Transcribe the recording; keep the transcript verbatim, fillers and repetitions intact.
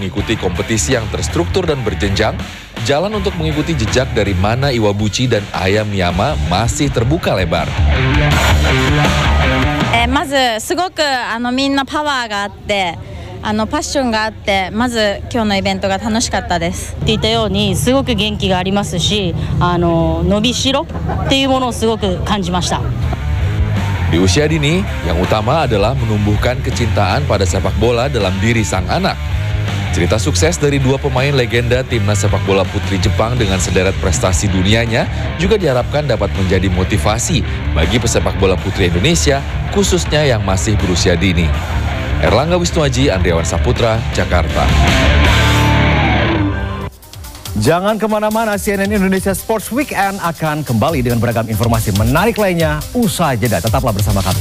mengikuti kompetisi yang terstruktur dan berjenjang, jalan untuk mengikuti jejak dari Mana Iwabuchi dan Aya Miyama masih terbuka lebar. えー、まずすごくあのみんなパワーがあってあのパッションがあってまず今日のイベントが楽しかったです。 って言ったようにすごく元気がありますし、あの伸びしろっていうものをすごく感じました。 Di usia dini, yang utama adalah menumbuhkan kecintaan pada sepak bola dalam diri sang anak. Cerita sukses dari dua pemain legenda timnas sepak bola putri Jepang dengan sederet prestasi dunianya juga diharapkan dapat menjadi motivasi bagi pesepak bola putri Indonesia, khususnya yang masih berusia dini. Erlangga Wisnuaji, Andriawan Saputra, Jakarta. Jangan kemana-mana, C N N Indonesia Sports Weekend akan kembali dengan beragam informasi menarik lainnya usai jeda. Tetaplah bersama kami.